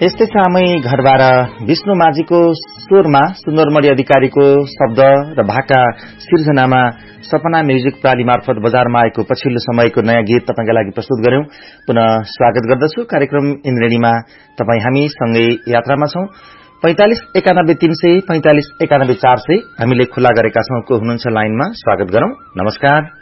यस्तै सामै घरबार विष्णु माझीको स्वरमा सुन्दरमणि अधिकारीको शब्द र भाका सिर्जनामा सपना म्युजिक प्राली मार्फत बजारमा आएको पछिल्लो समयको नयाँ गीत तपाईका लागि प्रस्तुत गर्यौं। पुनः स्वागत गर्दछु कार्यक्रम इन्द्रेणीमा। तपाई हामी सँगै यात्रामा छौं। 45 91 300 45 91 400 हामीले खुला गरेका छौं। को हुनुहुन्छ लाइनमा? स्वागत गरौं। नमस्कार।